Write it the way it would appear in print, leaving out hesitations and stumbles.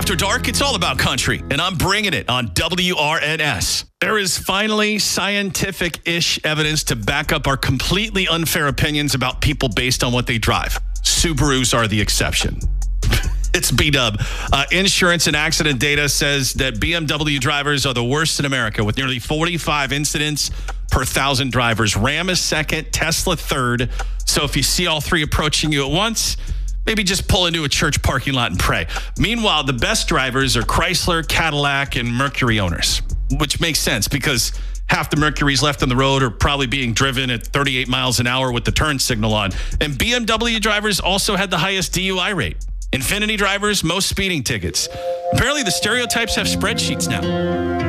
After dark, it's all about country, and I'm bringing it on WRNS. There is finally scientific-ish evidence to back up our completely unfair opinions about people based on what they drive. Subarus are the exception. It's B-Dub. Insurance and accident data says that BMW drivers are the worst in America, with nearly 45 incidents per 1,000 drivers. Ram is second, Tesla third. So if you see all three approaching you at once, maybe just pull into a church parking lot and pray. Meanwhile, the best drivers are Chrysler, Cadillac, and Mercury owners, which makes sense because half the Mercuries left on the road are probably being driven at 38 miles an hour with the turn signal on. And BMW drivers also had the highest DUI rate. Infiniti drivers, most speeding tickets. Apparently, the stereotypes have spreadsheets now.